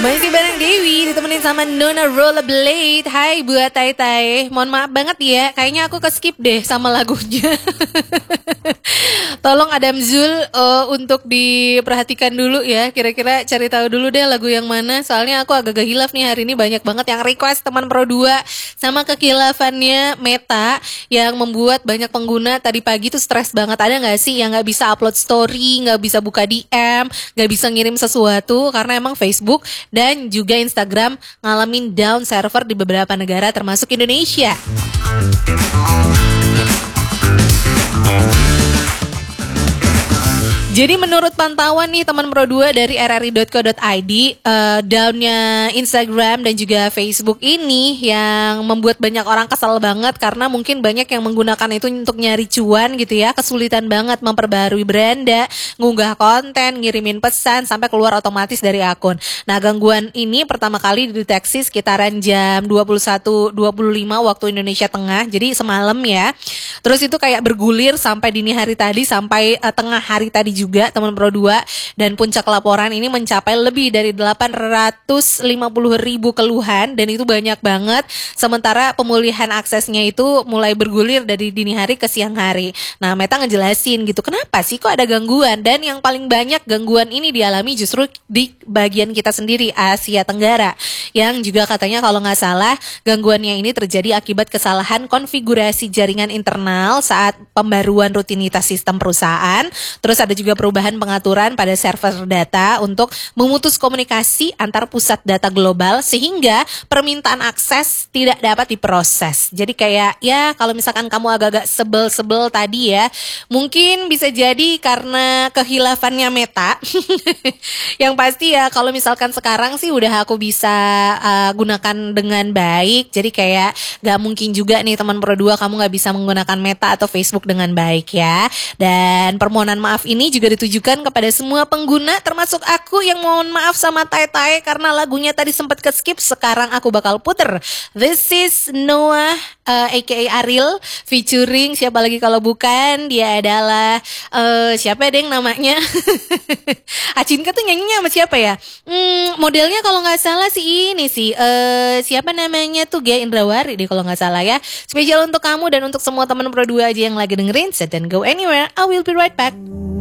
Masih bareng Dewi, ditemenin sama Nona Rollerblade. Hai buat Tai-Tai, mohon maaf banget ya, kayaknya aku ke-skip deh sama lagunya. Tolong Adam Zul untuk diperhatikan dulu ya. Kira-kira cari tahu dulu deh lagu yang mana. Soalnya aku agak-agak hilaf nih hari ini, banyak banget yang request teman Pro 2 sama kekilafannya Meta yang membuat banyak pengguna tadi pagi tuh stres banget. Ada nggak sih yang nggak bisa upload story, nggak bisa buka DM, nggak bisa ngirim sesuatu karena emang Facebook dan juga Instagram ngalamin down server di beberapa negara termasuk Indonesia. Jadi menurut pantauan nih teman Pro 2 dari rri.co.id, downnya Instagram dan juga Facebook ini yang membuat banyak orang kesal banget karena mungkin banyak yang menggunakan itu untuk nyari cuan gitu ya, kesulitan banget memperbarui beranda, ngunggah konten, ngirimin pesan sampai keluar otomatis dari akun. Nah, gangguan ini pertama kali dideteksi sekitaran jam 21.25 waktu Indonesia Tengah. Jadi semalam ya. Terus itu kayak bergulir sampai dini hari tadi, sampai tengah hari tadi juga teman Pro 2, dan puncak laporan ini mencapai lebih dari 850.000 keluhan dan itu banyak banget. Sementara pemulihan aksesnya itu mulai bergulir dari dini hari ke siang hari. Nah, Meta ngejelasin gitu, kenapa sih kok ada gangguan, dan yang paling banyak gangguan ini dialami justru di bagian kita sendiri, Asia Tenggara, yang juga katanya kalau nggak salah gangguannya ini terjadi akibat kesalahan konfigurasi jaringan internal saat pembaruan rutinitas sistem perusahaan. Terus ada juga perubahan pengaturan pada server data untuk memutus komunikasi antar pusat data global sehingga permintaan akses tidak dapat diproses. Jadi kayak ya kalau misalkan kamu agak-agak sebel-sebel tadi ya, mungkin bisa jadi karena kehilafannya Meta. Yang pasti ya kalau misalkan sekarang sih udah aku bisa gunakan dengan baik. Jadi kayak gak mungkin juga nih teman Pro 2 kamu gak bisa menggunakan Meta atau Facebook dengan baik ya. Dan permohonan maaf ini juga ditujukan kepada semua pengguna termasuk aku yang mohon maaf sama Tai-Tai karena lagunya tadi sempat ke-skip. Sekarang aku bakal puter This is Noah aka Ariel featuring siapa lagi kalau bukan dia adalah siapa deh namanya. Acinka tuh nyanyinya sama siapa ya? Modelnya kalau nggak salah sih ini sih siapa namanya tuh Gia Indrawari deh kalau nggak salah ya. Spesial untuk kamu dan untuk semua teman Pro 2 aja yang lagi dengerin. Set and go anywhere, I will be right back.